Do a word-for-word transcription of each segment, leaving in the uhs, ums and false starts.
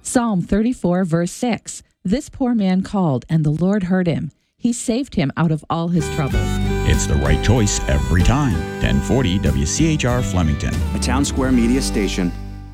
Psalm thirty-four, verse six. This poor man called, and the Lord heard him. He saved him out of all his troubles. It's the right choice every time. ten forty W C H R Flemington, a Town Square Media station.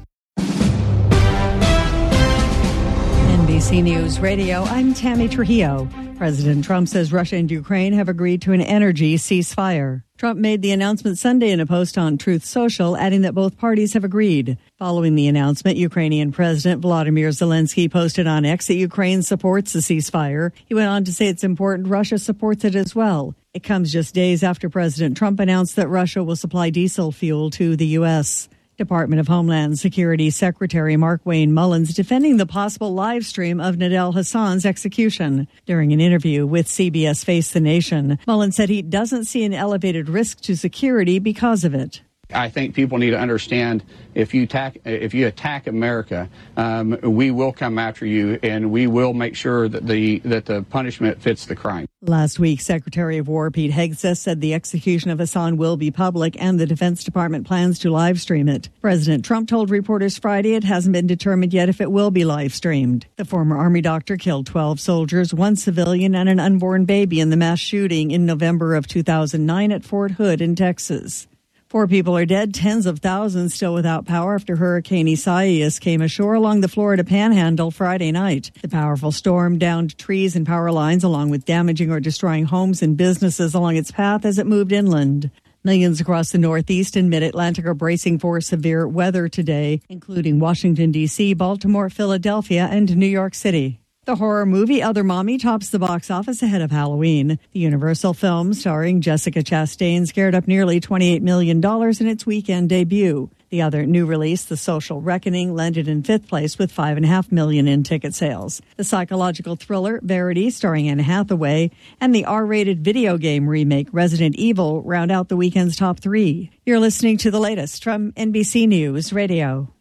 N B C News Radio, I'm Tammy Trujillo. President Trump says Russia and Ukraine have agreed to an energy ceasefire. Trump made the announcement Sunday in a post on Truth Social, adding that both parties have agreed. Following the announcement, Ukrainian President Volodymyr Zelensky posted on X that Ukraine supports the ceasefire. He went on to say it's important Russia supports it as well. It comes just days after President Trump announced that Russia will supply diesel fuel to the U S. Department of Homeland Security Secretary Mark Wayne Mullins defending the possible live stream of Nidal Hassan's execution. During an interview with C B S Face the Nation, Mullins said he doesn't see an elevated risk to security because of it. I think people need to understand if you attack, if you attack America, um, we will come after you, and we will make sure that the that the punishment fits the crime. Last week, Secretary of War Pete Hegseth said the execution of Hassan will be public, and the Defense Department plans to live stream it. President Trump told reporters Friday it hasn't been determined yet if it will be live streamed. The former Army doctor killed twelve soldiers, one civilian, and an unborn baby in the mass shooting in November of two thousand nine at Fort Hood in Texas. Four people are dead, tens of thousands still without power after Hurricane Isaias came ashore along the Florida Panhandle Friday night. The powerful storm downed trees and power lines along with damaging or destroying homes and businesses along its path as it moved inland. Millions across the Northeast and Mid-Atlantic are bracing for severe weather today, including Washington, D C, Baltimore, Philadelphia, and New York City. The horror movie Other Mommy tops the box office ahead of Halloween. The Universal film starring Jessica Chastain scared up nearly twenty-eight million dollars in its weekend debut. The other new release, The Social Reckoning, landed in fifth place with five point five million dollars in ticket sales. The psychological thriller Verity, starring Anne Hathaway, and the R-rated video game remake Resident Evil round out the weekend's top three. You're listening to the latest from N B C News Radio.